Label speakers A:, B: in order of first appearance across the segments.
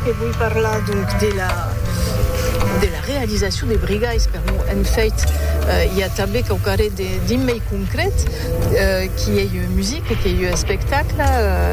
A: que vull parlar donc, de la realització de Brigais, però en fet hi ha també qualque d'un més concret qui hi ha musique, qui hi ha spectacle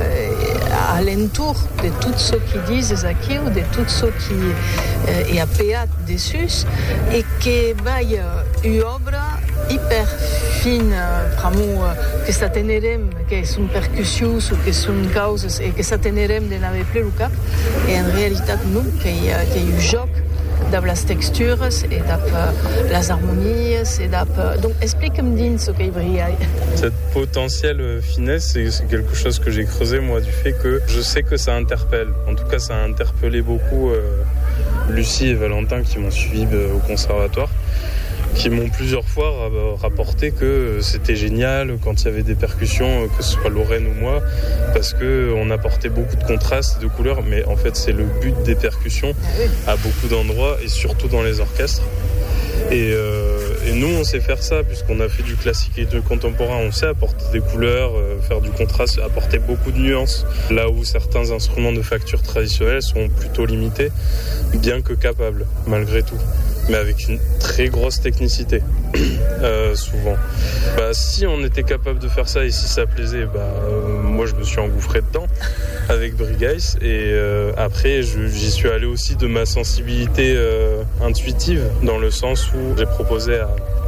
A: à l'entour de tout ce qui disent aquí ou de tout ce qui est appeat dessus et que va y une obra hyper fine, vraiment que ça tenerem, que són percussions ou que són causes et que ça tenerem de n'haver plus le cap et en réalité non, que hi ha un joc de les textures et de les harmonies et donc explique-moi din ce qu'est Brigais.
B: Cette potentielle finesse, c'est quelque chose que j'ai creusé moi du fait que je sais que ça interpelle. En tout cas, ça a interpellé beaucoup Lucie et Valentin qui m'ont suivi au conservatoire, qui m'ont plusieurs fois rapporté que c'était génial quand il y avait des percussions, que ce soit Lorraine ou moi, parce qu'on apportait beaucoup de contrastes et de couleurs, mais en fait c'est le but des percussions à beaucoup d'endroits et surtout dans les orchestres. Et nous on sait faire ça puisqu'on a fait du classique et du contemporain, on sait apporter des couleurs, faire du contraste, apporter beaucoup de nuances, là où certains instruments de facture traditionnels sont plutôt limités, bien que capables malgré tout, mais avec une très grosse technicité, souvent. Si on était capable de faire ça et si ça plaisait, moi je me suis engouffré dedans avec Brigais et après j'y suis allé aussi de ma sensibilité intuitive, dans le sens où j'ai proposé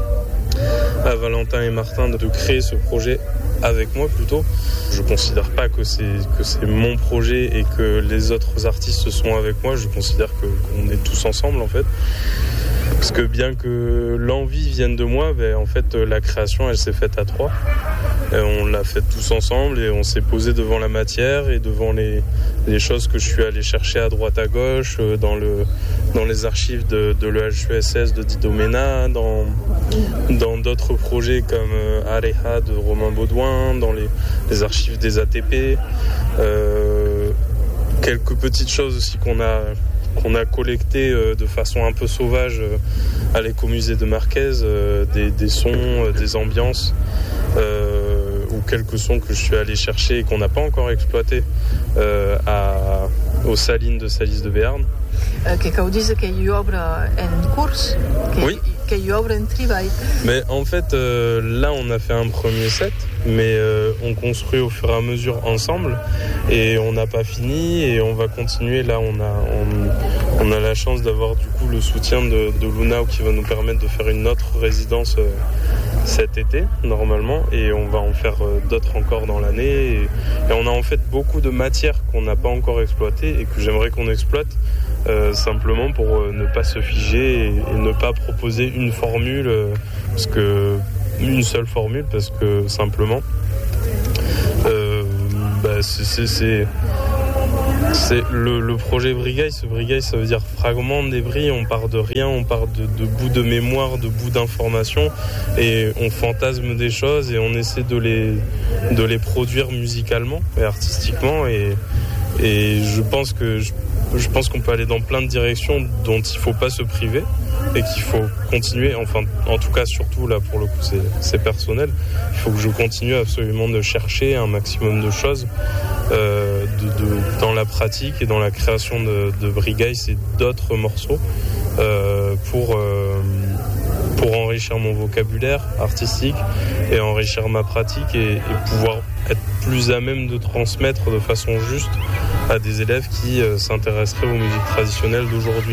B: à Valentin et Martin de créer ce projet avec moi plutôt. Je considère pas que c'est mon projet et que les autres artistes sont avec moi, je considère qu'on est tous ensemble en fait. Parce que bien que l'envie vienne de moi, en fait la création elle s'est faite à trois. On l'a faite tous ensemble et on s'est posé devant la matière et devant les choses que je suis allé chercher à droite à gauche dans les archives de l'EHESS de Dido Mena, dans d'autres projets comme Areha de Romain Baudouin, dans les archives des ATP, quelques petites choses aussi qu'on a collecté de façon un peu sauvage à l'écomusée de Marquez, des sons, des ambiances, ou quelques sons que je suis allé chercher et qu'on n'a pas encore exploité aux salines de Salis de Béarn.
A: Que vous dites qu'il y a une œuvre en course, qu'il y a une œuvre en travail.
B: Mais en fait, là, on a fait un premier set, mais on construit au fur et à mesure ensemble et on n'a pas fini et on va continuer. Là, on a la chance d'avoir du coup le soutien de Lunao qui va nous permettre de faire une autre résidence cet été normalement et on va en faire d'autres encore dans l'année et on a en fait beaucoup de matières qu'on n'a pas encore exploitées et que j'aimerais qu'on exploite simplement pour ne pas se figer et ne pas proposer une formule une seule formule parce que simplement c'est le projet Brigais. Ce Brigais, ça veut dire fragment des bris. On part de rien, on part de bouts de mémoire, de bouts d'information et on fantasme des choses et on essaie de les produire musicalement et artistiquement et je pense qu'on peut aller dans plein de directions dont il faut pas se priver et qu'il faut continuer, enfin en tout cas surtout là pour le coup c'est personnel, il faut que je continue absolument de chercher un maximum de choses dans la pratique et dans la création de Brigais et d'autres morceaux pour enrichir mon vocabulaire artistique et enrichir ma pratique et pouvoir être plus à même de transmettre de façon juste à des élèves qui s'intéresseraient aux musiques traditionnelles d'aujourd'hui.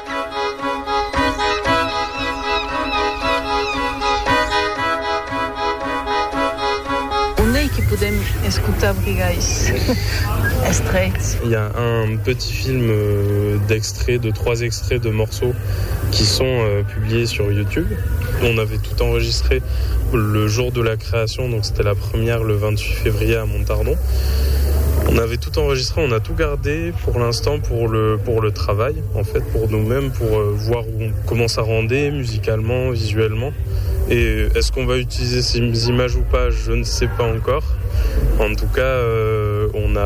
A: Podem escutar Brigais.
B: Il y a un petit film de 3 extraits de morceaux qui sont publiés sur YouTube. On avait tout enregistré le jour de la création, donc c'était la première le 28 février à Montardon. On avait tout enregistré, on a tout gardé pour l'instant pour le travail, en fait, pour nous-mêmes, pour voir comment ça rendait musicalement, visuellement. Et est-ce qu'on va utiliser ces images ou pas, je ne sais pas encore. En tout cas, on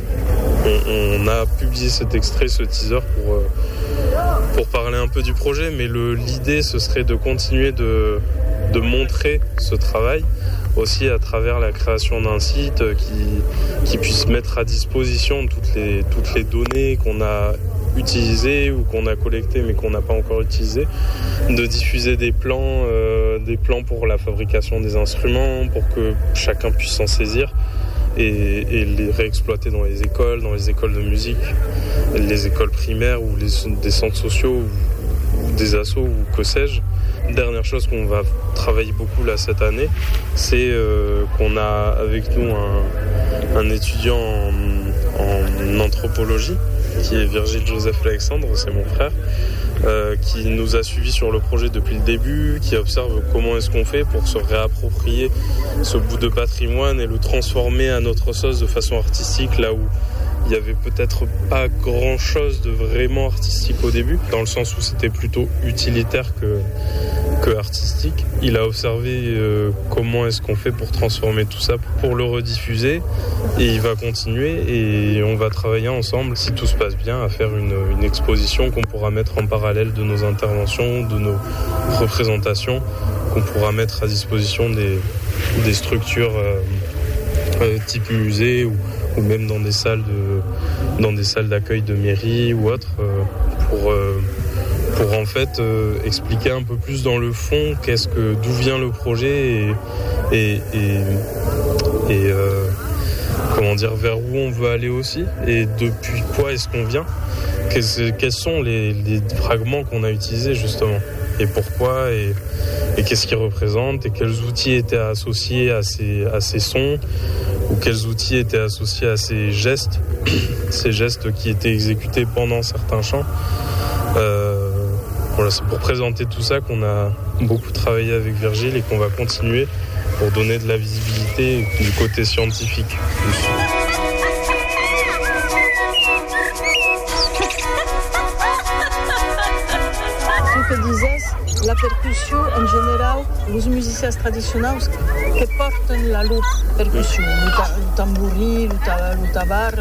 B: a publié cet extrait, ce teaser pour parler un peu du projet, mais l'idée ce serait de continuer de montrer ce travail aussi à travers la création d'un site qui puisse mettre à disposition toutes les données qu'on a utilisées ou qu'on a collectées mais qu'on n'a pas encore utilisées, de diffuser des plans pour la fabrication des instruments pour que chacun puisse s'en saisir et les réexploiter dans les écoles de musique, les écoles primaires ou des centres sociaux ou des assos ou que sais-je. Dernière chose qu'on va travailler beaucoup là cette année, c'est qu'on a avec nous un étudiant en anthropologie qui est Virgile Joseph Alexandre, c'est mon frère, qui nous a suivis sur le projet depuis le début, qui observe comment est-ce qu'on fait pour se réapproprier ce bout de patrimoine et le transformer à notre sauce de façon artistique, là où il y avait peut-être pas grand-chose de vraiment artistique au début, dans le sens où c'était plutôt utilitaire que artistique. Il a observé comment est-ce qu'on fait pour transformer tout ça, pour le rediffuser, et il va continuer et on va travailler ensemble, si tout se passe bien, à faire une exposition qu'on pourra mettre en parallèle de nos interventions, de nos représentations, qu'on pourra mettre à disposition des structures type musée ou même dans des salles d'accueil de mairie ou autres, pour en fait expliquer un peu plus dans le fond d'où vient le projet et comment dire, vers où on veut aller aussi et depuis quoi est-ce qu'on vient, quels sont les fragments qu'on a utilisés justement et pourquoi et qu'est-ce qu'ils représentent et quels outils étaient associés à ces sons ou quels outils étaient associés à ces gestes qui étaient exécutés pendant certains chants. Voilà, c'est pour présenter tout ça qu'on a beaucoup travaillé avec Virgile et qu'on va continuer pour donner de la visibilité du côté scientifique.
A: Tu que dizes, la percussion en général, les musiciens traditionnels qui portent la percussion, le tambourin, le tabar,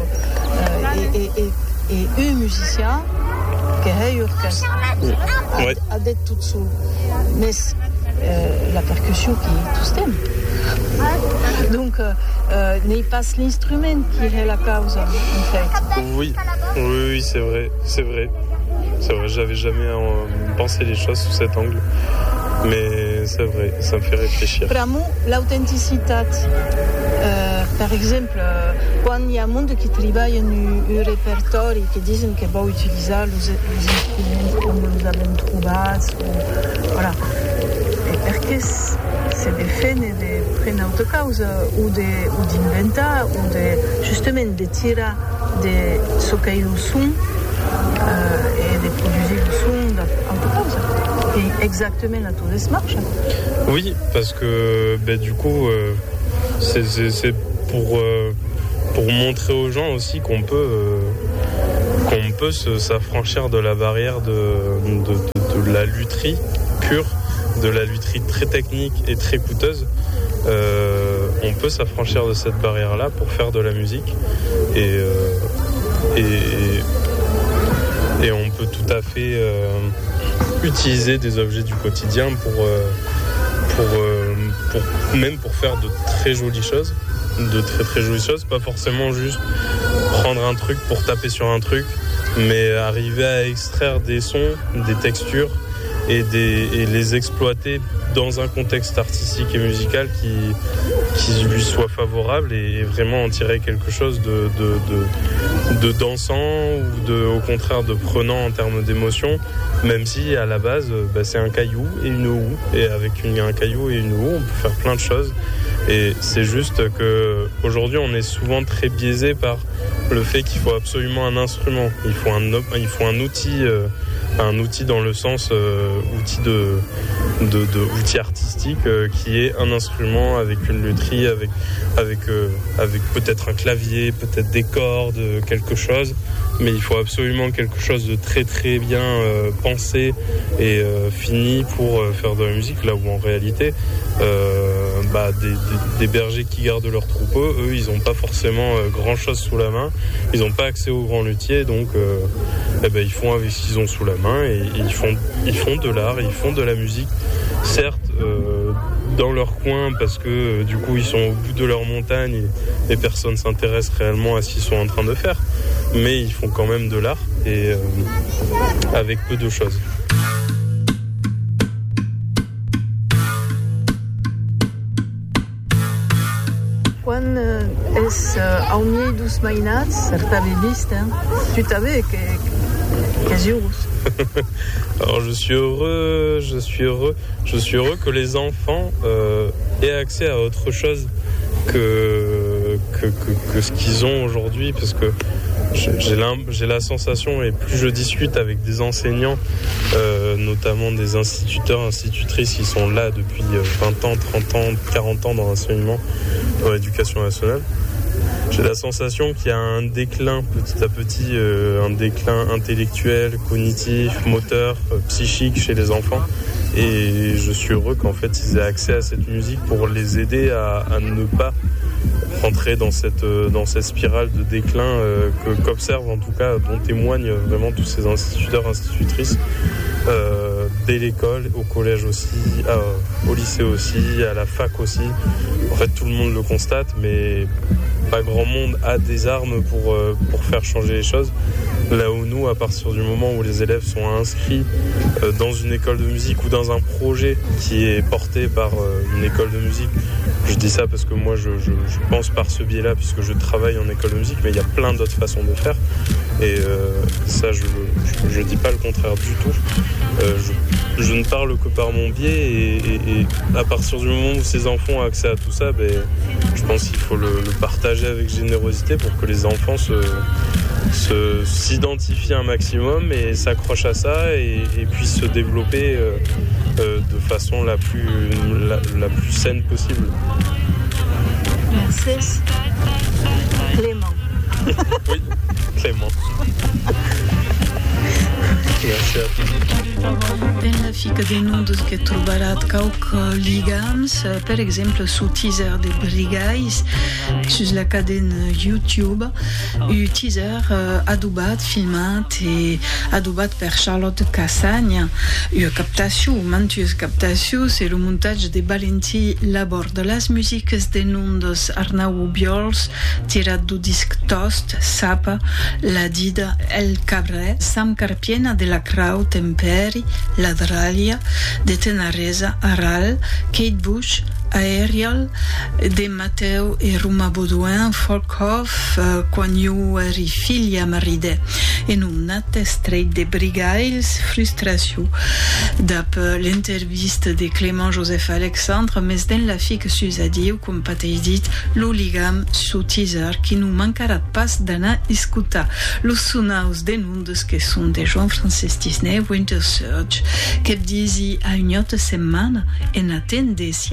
A: et un musicien qui est orchestre, a d'être tout seul. Mais la percussion qui est tout stem. Donc, n'est pas l'instrument qui est la cause, en fait.
B: Oui, c'est vrai. J'avais jamais pensé les choses sous cet angle. Mais c'est vrai, ça me fait réfléchir.
A: Pour moi, l'authenticité, par exemple, quand il y a un monde qui travaille un répertoire et qui disent qu'ils vont utiliser les instruments comme nous avons trouvé, voilà. Et parce que c'est des faits de prendre en cause ou d'inventer ou justement de tirer de ce qu'il y a au son et de produire le son en cause. Et exactement la touriste marche.
B: Oui, parce que du coup, c'est pour montrer aux gens aussi qu'on peut s'affranchir de la barrière de la lutherie pure, de la lutherie très technique et très coûteuse. On peut s'affranchir de cette barrière-là pour faire de la musique et on peut tout à fait utiliser des objets du quotidien pour faire de très jolies choses, pas forcément juste prendre un truc pour taper sur un truc, mais arriver à extraire des sons, des textures et les exploiter dans un contexte artistique et musical qui lui soit favorable et vraiment en tirer quelque chose de dansant ou au contraire de prenant en termes d'émotion, même si à la base c'est un caillou et une houe, et avec un caillou et une houe on peut faire plein de choses. Et c'est juste que aujourd'hui on est souvent très biaisé par le fait qu'il faut absolument un instrument, il faut un outil dans le sens outil outil artistique qui est un instrument avec une lutherie, avec peut-être un clavier, peut-être des cordes, quelque chose, mais il faut absolument quelque chose de très très bien pensé et fini pour faire de la musique, là où en réalité des bergers qui gardent leurs troupeaux, eux ils n'ont pas forcément grand chose sous la main, ils n'ont pas accès aux grands luthiers, donc ils font avec ce qu'ils ont sous la main et ils font de l'art, ils font de la musique, certes dans leur coin parce que du coup ils sont au bout de leur montagne et personne s'intéresse réellement à ce qu'ils sont en train de faire. Mais ils font quand même de l'art et avec peu de choses.
A: Quan és au milieu dos mainats, t'avais vist, hein? Tu t'avais que
B: Alors je suis heureux que les enfants aient accès à autre chose que ce qu'ils ont aujourd'hui, parce que j'ai la sensation, et plus je discute avec des enseignants, notamment des instituteurs, institutrices qui sont là depuis 20 ans, 30 ans, 40 ans dans l'enseignement, dans l'éducation nationale, j'ai la sensation qu'il y a un déclin petit à petit, un déclin intellectuel, cognitif, moteur, psychique chez les enfants. Et je suis heureux qu'en fait ils aient accès à cette musique pour les aider à ne pas rentrer dans cette spirale de déclin qu'observent, en tout cas, dont témoignent vraiment tous ces instituteurs, institutrices, dès l'école, au collège aussi, au lycée aussi, à la fac aussi. En fait, tout le monde le constate, mais pas grand monde a des armes pour faire changer les choses. Là où nous, à partir du moment où les élèves sont inscrits dans une école de musique ou dans un projet qui est porté par une école de musique, je dis ça parce que moi je pense par ce biais-là, puisque je travaille en école de musique, mais il y a plein d'autres façons de faire. Et ça, je dis pas le contraire du tout. Je ne parle que par mon biais, et à partir du moment où ces enfants ont accès à tout ça, je pense qu'il faut le partager avec générosité pour que les enfants s'identifient un maximum et s'accrochent à ça et puissent se développer de façon la plus saine possible.
A: Merci. Clément.
B: Oui, Clément. Merci a tu.
C: Nella fica dei nudos che trobarat cauc ligams, per exemple sous teaser de Brigais, sur la cadena YouTube, un teaser adubat, filmat e adubat per Charlotte Cassagna, una captació, mantues captació, c'est le montage de Valentí Labor de les musiques de nundos Arnau Obiols, tirat du disc Tost, Sapa, la dida El Cabré, Sam Carpiena de la Crau Temperi, La Dralia, de Tenaresa Aral, Kate Bush, Aerial, de Matteo e Ruma Baudouin, Folkhoff, quan io eri figlia maride, en un nat estret de Brigails, frustració. Dap l'interviste de Clément Joseph Alexandre, mes den la fi que sus adiu, com patei dit, l'oligam su teaser, qui nous mancarat pas d'anar escutar. Los sonaus de nundes que són de Joan Francesc Tisné, Winter Surge, que disi a una setmana en atendència